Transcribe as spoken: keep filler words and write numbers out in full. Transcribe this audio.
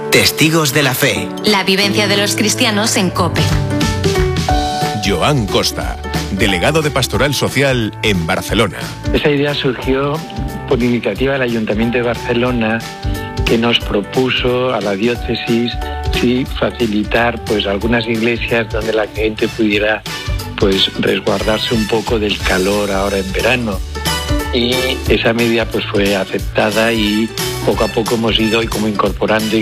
Testigos de la Fe. La vivencia de los cristianos en COPE. Joan Costa, delegado de Pastoral Social en Barcelona. Esa idea surgió por iniciativa del Ayuntamiento de Barcelona, que nos propuso a la diócesis sí, facilitar pues algunas iglesias donde la gente pudiera pues resguardarse un poco del calor ahora en verano. Y esa medida pues fue aceptada y poco a poco hemos ido como incorporando